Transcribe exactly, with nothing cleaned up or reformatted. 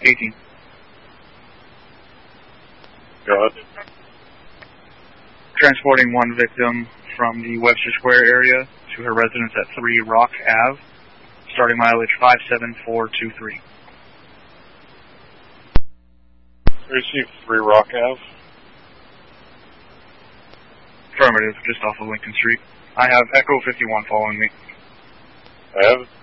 eighteen. Go ahead. Transporting one victim from the Webster Square area to her residence at three Rock Avenue, starting mileage five seven four two three. Receive three Rock Avenue. Affirmative, just off of Lincoln Street. I have Echo fifty-one following me. I have it.